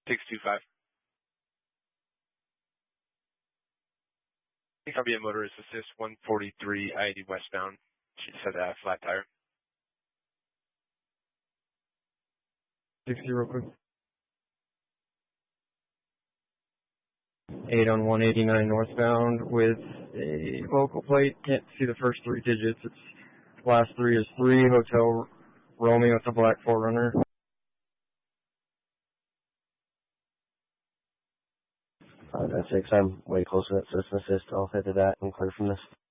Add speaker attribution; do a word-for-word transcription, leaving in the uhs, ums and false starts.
Speaker 1: six two five. I'll be a motorist assist one forty-three I eighty westbound. She said uh, flat tire.
Speaker 2: sixty real quick. eight on one eighty-nine northbound with a local plate. Can't see the first three digits. Its last three is three. Hotel Romeo with a black four runner.
Speaker 3: five nine six, I'm way closer to that citizen assist. I'll head to that and clear from this.